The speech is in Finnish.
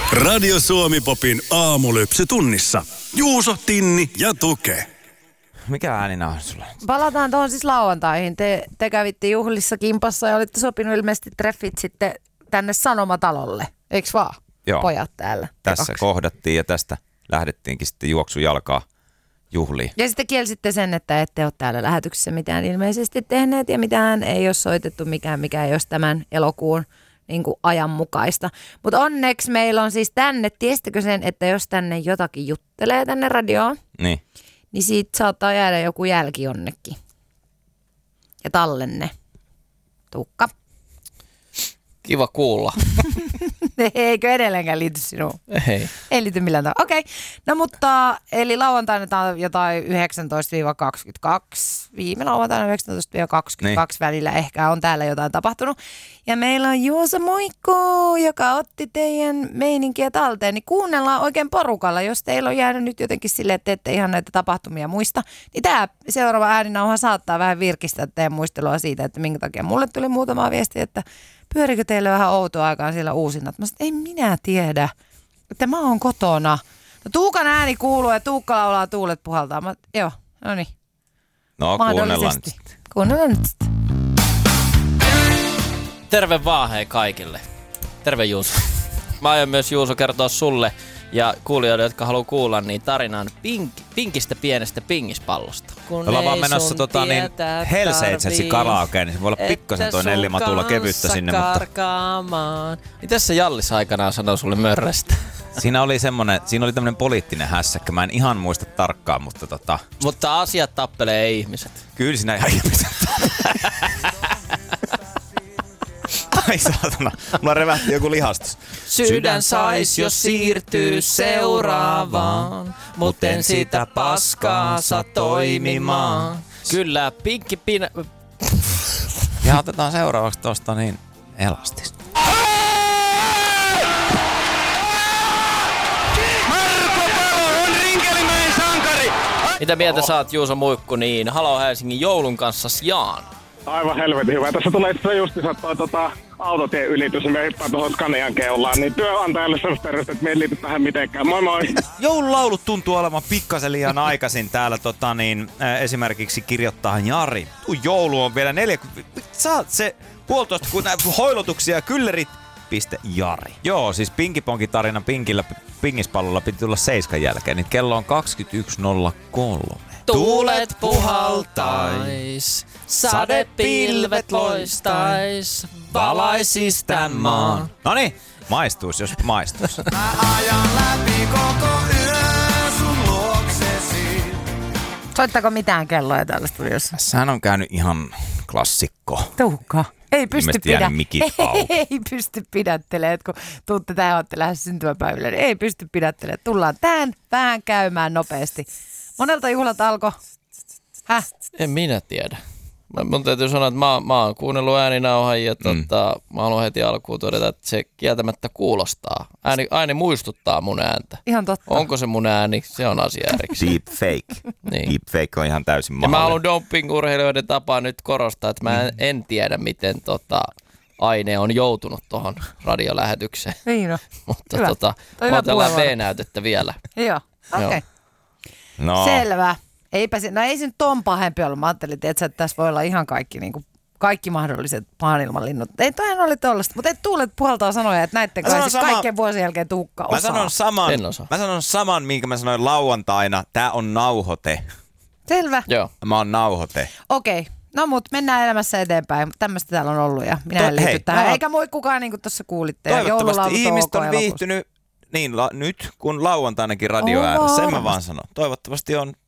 Radio Suomi Popin aamulypsy tunnissa. Juuso, Tinni ja Tuke. Mikä äänina on sulla? Palataan tuohon siis lauantaihin. Te kävitte juhlissa kimpassa ja olitte sopinut ilmeisesti treffit sitten tänne Sanomatalolle. Eiks vaan? Joo. Pojat täällä. Tässä kohdattiin ja tästä lähdettiinkin sitten juoksujalkaa juhliin. Ja sitten kielsitte sen, että ette ole täällä lähetyksessä mitään ilmeisesti tehneet ja mitään ei ole soitettu mikä ei olisi tämän elokuun niin kuin ajanmukaista. Mutta onneksi meillä on siis tänne, tiesittekö sen, että jos tänne jotakin juttelee tänne radioon, niin siitä saattaa jäädä joku jälki jonnekin. Ja tallenne. Tuukka. Kiva kuulla. Eikö edelleenkään liity sinuun? Ei liity millään tavalla. Okei. No mutta, eli lauantaina tämä on jotain 19-22. Viime lauantaina 19-22 välillä ehkä on täällä jotain tapahtunut. Ja meillä on Juuso Muikku, joka otti teidän meininkiä talteen. Niin kuunnellaan oikein porukalla, jos teillä on jäänyt nyt jotenkin silleen, että ette ihan näitä tapahtumia muista. Niin tämä seuraava ääninauha saattaa vähän virkistää teidän muistelua siitä, että minkä takia mulle tuli muutama viesti, että pyörikö teille vähän outoa aikaan siellä uusinnat? Mä sanoin, ei minä tiedä, että mä oon kotona. No Tuukan ääni kuuluu ja Tuukka laulaa tuulet puhaltaa. Joo, no niin. No kuunnellaan nyt. Kuunnellaan nyt sitten. Terve vaan hei kaikille. Terve Juuso. Mä aion myös Juuso kertoa sulle ja kuulijoille, jotka haluaa kuulla, niin tarinan pinkistä pienestä pingispallosta. Me ollaan vaan menossa Helseitsensi karaokeen, niin se voi olla pikkasen toi Nelli-Matulla kevyttä sinne, mutta... Mitäs se Jallis aikanaan sanoi sulle mörrästä? Siinä oli tämmönen poliittinen hässäkkä, mä en ihan muista tarkkaan, mutta Mutta asiat tappelee ihmiset. Kyllä siinä ihan ihmiset. Ai saatana, mulla revähti joku lihastus. Sydän sais, jos siirtyy seuraavaan, mutten sitä paskaa saa toimimaan. Kyllä, Ja otetaan seuraavaksi tosta niin elastista. Marko Palo on Rinkelmäen sankari! Mitä mieltä saat Juuso Muikku, niin Halo Helsingin joulun kanssa Jaan? Aivan helvetin hyvä. Tässä tulee sitten justiinsa toi autotien ylitys, niin me hyppää tuohon Scanian keulaan. Niin työnantajalle sellaista terveistä, että me ei liity tähän mitenkään. Moi moi! Joululaulut tuntuu olevan pikkasen liian aikaisin täällä esimerkiksi kirjoittaa Jari. Joulu on vielä 4... Saat se puolitoista, kun näin hoilotuksia kyllerit... Jari. Joo, siis Pinkiponki-tarina pingispallolla piti tulla 7 jälkeen, niin kello on 21.03. Tuulet puhaltais, sadepilvet loistais, valaisis tän maan. Noniin, maistuis jos maistuis. Mä ajan läpi koko yön sun luoksesi. Soittako mitään kelloja täällä studiossa? Sehän on käynyt ihan klassikko. Tuukka. Ei pysty ei pysty pidättelemään, kun tuutte tähän olette lähes syntymäpäiville, niin ei pysty pidättelemään. Tullaan tähän vähän käymään nopeasti. Monelta juhlat alkoi. En minä tiedä. Mun täytyy sanoa, että mä oon kuunnellut ääninauhan ja mä haluan heti alkuun todeta, että se kieltämättä kuulostaa. Ääni muistuttaa mun ääntä. Ihan totta. Onko se mun ääni? Se on asia erikseen. Deepfake. Niin. Deepfake on ihan täysin Ja mahdollinen. mä haluan doping-urheilijoiden tapaa nyt korostaa, että mä en tiedä, miten aine on joutunut tuohon radiolähetykseen. Niin no. Mutta mä otellaan B-näytettä vielä. Joo, okei. Okay. No. Selvä. Ei se nyt ton pahempi ollut. Mä ajattelin, että tässä voi olla ihan kaikki mahdolliset maailmanlinnut. Ei toihan oli tollaista, mutta et tuulet puhaltaa sanoja, että näitten kanssa kaikkien vuosien jälkeen Tuukka osaa. Mä sanon saman, minkä mä sanoin lauantaina. Tää on nauhoite. Selvä. Joo. Mä oon nauhoite. Okei. No mut mennään elämässä eteenpäin. Tämmöistä täällä on ollut ja minä en liity tähän. Eikä moi kukaan niin kuin tuossa kuulitte. Toivottavasti ihmiset on viihtynyt nyt kun lauantainakin radio ääressä. Sen mä vaan sanon. Toivottavasti on